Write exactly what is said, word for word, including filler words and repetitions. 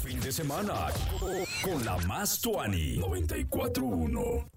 fin de semana con la más Tuani noventa y cuatro punto uno.